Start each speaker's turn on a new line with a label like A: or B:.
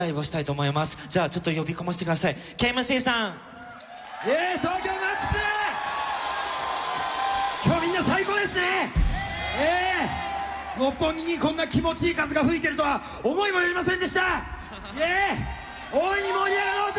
A: ライブをしたいと思います。じゃあちょっと呼び込ませてください。 KMC さん。
B: 東京マックス、今日みんな最高ですね。六本木にこんな気持ちいい風が吹いてるとは思いもよりませんでした。大いに盛り上がろうぜ。